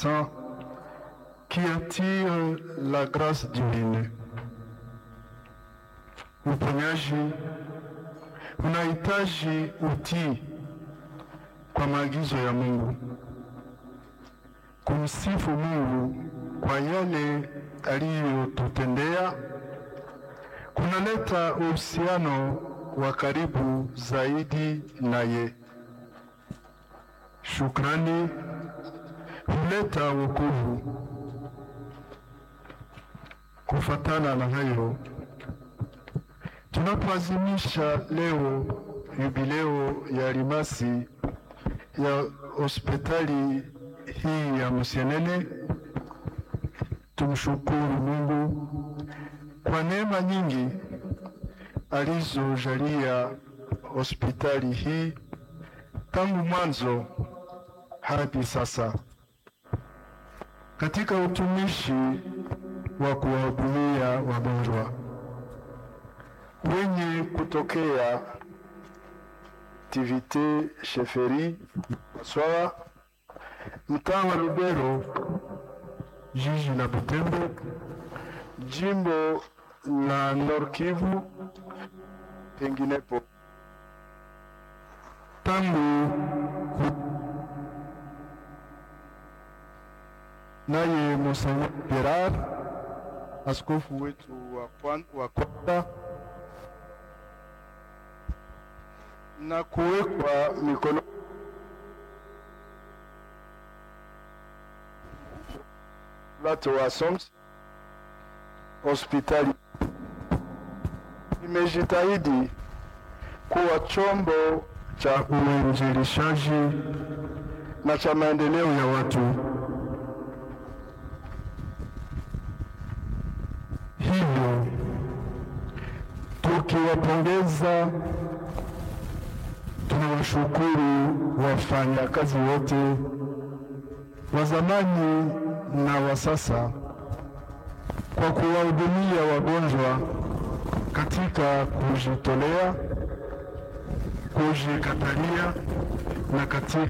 saints qui attirent la grâce divine. Uponyaji unahitaji utii kwa maagizo ya Mungu, kumsifu Mungu kwa yale aliyotutendea kunaleta uhusiano wa karibu zaidi naye. Shukrani huleta wokovu. Kufatana na hayo, tunapoadhimisha leo jubileo ya Alimasi ya hospitali hii ya Musienene, tumshukuru Mungu kwa neema nyingi alizojalia hospitali hii tangu mwanzo hadi sasa katika utumishi wa kuwahudumia wagonjwa wenye kutokea Tivite, Sheferi, Maswawa, mtaa wa Lubero, jiji la Butembo, jimbo la Nord Kivu, penginepo. Tangu naye Monseigneur Gerard, askofu wetu wa kwanza, na kuwekwa mikono watu wa SOMS hospitali imejitahidi kuwa chombo cha uinjilishaji na cha maendeleo ya watu. Hivyo tukiwapongeza, tunawashukuru wafanyakazi wote wa zamani na wa sasa kwa kuwahudumia wagonjwa katika kujitolea, kujikatalia na katika